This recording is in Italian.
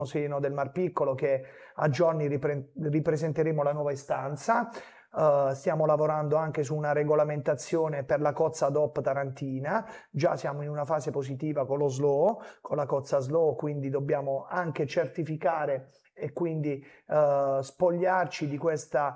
del Mar Piccolo, che a giorni ripresenteremo la nuova istanza. Stiamo lavorando anche su una regolamentazione per la cozza DOP tarantina, già siamo in una fase positiva con lo SLO, con la cozza SLO, quindi dobbiamo anche certificare e quindi spogliarci di questa